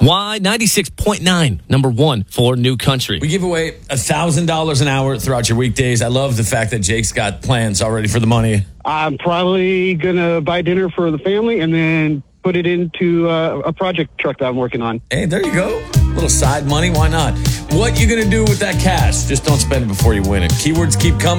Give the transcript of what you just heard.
Why 96.9, number one for New Country. We give away $1,000 an hour throughout your weekdays. I love the fact that Jake's got plans already for the money. I'm probably going to buy dinner for the family and then put it into a project truck that I'm working on. Hey, there you go. A little side money, why not? What you going to do with that cash? Just don't spend it before you win it. Keywords keep coming.